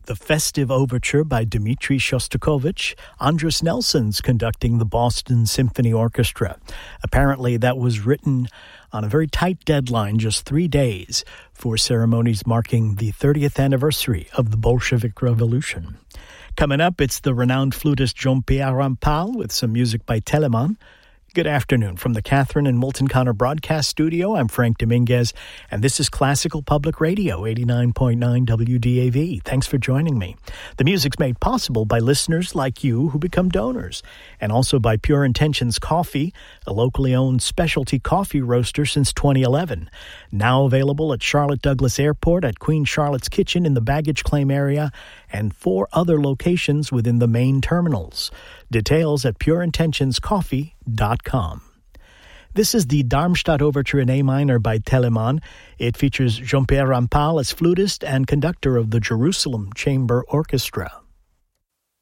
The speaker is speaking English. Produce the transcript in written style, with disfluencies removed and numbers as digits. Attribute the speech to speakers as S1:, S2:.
S1: the Festive Overture by Dmitri Shostakovich. Andras Nelson's conducting the Boston Symphony Orchestra. Apparently that was written on a very tight deadline, just 3 days, for ceremonies marking the 30th anniversary of the Bolshevik Revolution. Coming up, it's the renowned flutist Jean-Pierre Rampal with some music by Telemann. Good afternoon from the Catherine and Milton Connor Broadcast Studio. I'm Frank Dominguez, and this is Classical Public Radio, 89.9 WDAV. Thanks for joining me. The music's made possible by listeners like you who become donors, and also by Pure Intentions Coffee, a locally owned specialty coffee roaster since 2011. Now available at Charlotte Douglas Airport, at Queen Charlotte's Kitchen in the baggage claim area, and 4 other locations within the main terminals. Details at pureintentionscoffee.com. This is the Darmstadt Overture in A minor by Telemann. It features Jean-Pierre Rampal as flutist and conductor of the Jerusalem Chamber Orchestra.